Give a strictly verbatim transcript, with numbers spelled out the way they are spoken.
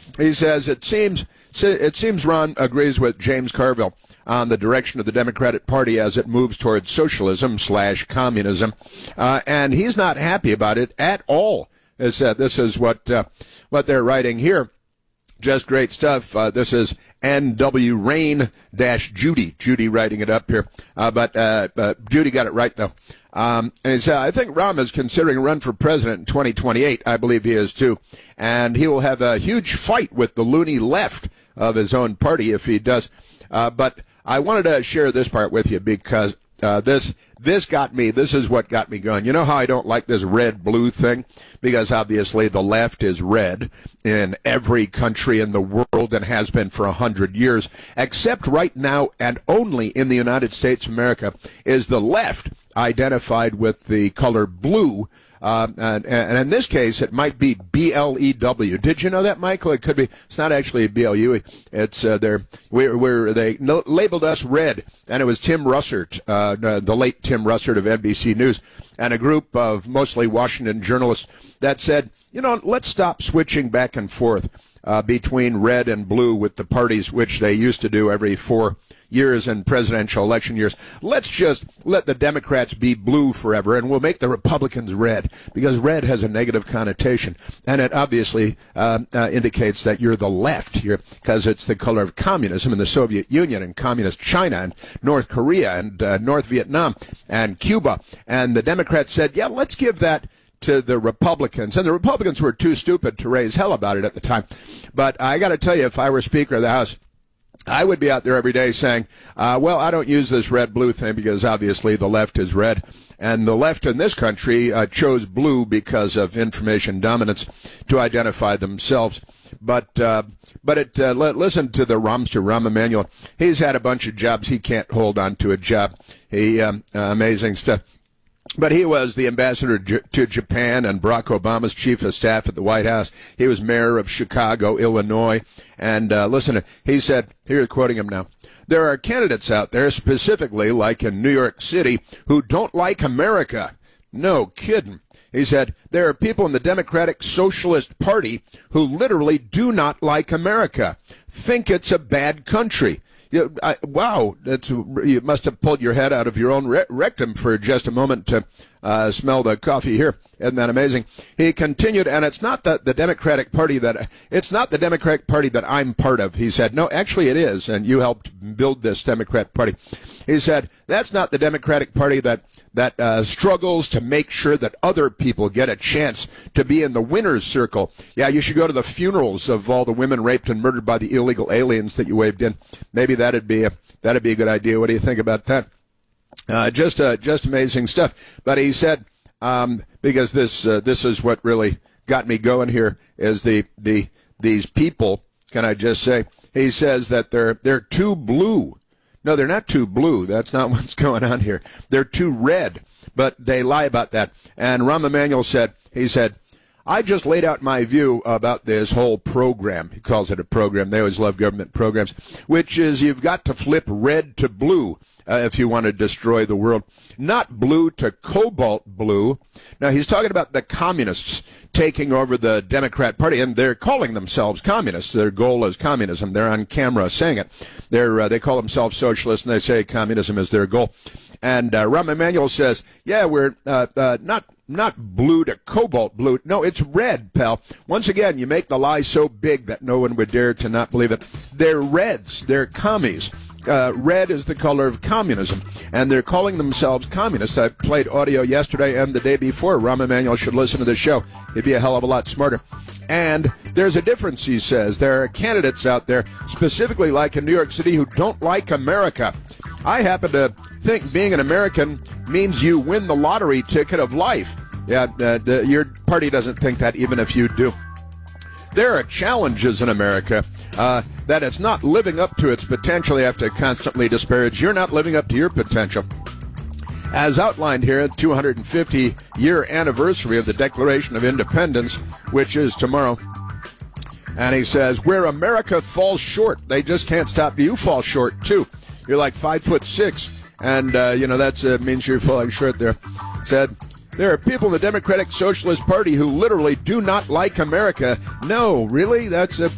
He says it seems it seems Ron agrees with James Carville on the direction of the Democratic Party as it moves towards socialism slash communism, uh, and he's not happy about it at all. This, uh, this is what uh, what they're writing here. Just great stuff. Uh, this is N W Rain dash Judy. Judy writing it up here. Uh, but uh, uh, Judy got it right, though. Um, and he said, I think Rahm is considering a run for president in twenty twenty-eight. I believe he is, too. And he will have a huge fight with the loony left of his own party if he does. Uh, but I wanted to share this part with you because uh, this this got me. This is what got me going. You know how I don't like this red-blue thing? Because obviously the left is red in every country in the world and has been for a hundred years, except right now and only in the United States of America is the left identified with the color blue. Uh, and, and in this case, it might be B L E W. Did you know that, Michael? It could be. It's not actually B L U E. It's uh, they're we're, we're they no, labeled us red, and it was Tim Russert, uh, the late Tim Russert of N B C News, and a group of mostly Washington journalists that said, you know, let's stop switching back and forth uh, between red and blue with the parties, which they used to do every four years in presidential election years. Let's just let the Democrats be blue forever, and we'll make the Republicans red, because red has a negative connotation, and it obviously uh, uh, indicates that you're the left here, because it's the color of communism in the Soviet Union and communist China and North Korea and uh, North Vietnam and Cuba. And the Democrats said, yeah, let's give that to the Republicans. And the Republicans were too stupid to raise hell about it at the time. But I got to tell you, if I were Speaker of the House, I would be out there every day saying, uh, well, I don't use this red-blue thing because obviously the left is red. And the left in this country uh, chose blue because of information dominance to identify themselves. But uh, but it uh, l- listen to the Rahmster, Rahm Emanuel. He's had a bunch of jobs. He can't hold on to a job. He um, uh, amazing stuff. But he was the ambassador to Japan and Barack Obama's chief of staff at the White House. He was mayor of Chicago, Illinois. And uh, listen, he said, here, quoting him now, there are candidates out there, specifically like in New York City, who don't like America. No kidding. He said, there are people in the Democratic Socialist Party who literally do not like America, think it's a bad country. You, I, wow, that's, you must have pulled your head out of your own re- rectum for just a moment to uh, smell the coffee here. Isn't that amazing? He continued, and it's not the, the Democratic Party that it's not the Democratic Party that I'm part of. He said, no, actually it is, and you helped build this Democrat Party. He said, that's not the Democratic Party that that uh, struggles to make sure that other people get a chance to be in the winner's circle. Yeah, you should go to the funerals of all the women raped and murdered by the illegal aliens that you waved in. Maybe that'd be a, that'd be a good idea. What do you think about that? Uh, just uh, just amazing stuff. But he said, um, because this uh, this is what really got me going here, is the the these people. Can I just say? He says that they're they're too blue. No, they're not too blue. That's not what's going on here. They're too red, but they lie about that. And Rahm Emanuel said, he said, I just laid out my view about this whole program. He calls it a program. They always love government programs, which is you've got to flip red to blue uh, if you want to destroy the world. Not blue to cobalt blue. Now, he's talking about the communists taking over the Democrat Party, and they're calling themselves communists. Their goal is communism. They're on camera saying it. They're, uh, they call themselves socialists, and they say communism is their goal. And uh, Rahm Emanuel says, yeah, we're uh, uh, not not blue to cobalt blue. No, it's red, pal. Once again, you make the lie so big that no one would dare to not believe it. They're reds. They're commies. Uh, red is the color of communism, and they're calling themselves communists. I played audio yesterday and the day before. Rahm Emanuel should listen to this show. He'd be a hell of a lot smarter. And there's a difference, he says. There are candidates out there, specifically like in New York City, who don't like America. I happen to think being an American means you win the lottery ticket of life. Yeah, uh, the, your party doesn't think that, even if you do. There are challenges in America uh, that it's not living up to its potential. You have to constantly disparage. You're not living up to your potential. As outlined here, the two hundred fifty year anniversary of the Declaration of Independence, which is tomorrow. And he says, where America falls short, they just can't stop. You fall short, too. You're like five foot six, and, uh, you know, that uh, means you're falling short there. Said, there are people in the Democratic Socialist Party who literally do not like America. No, really? That's a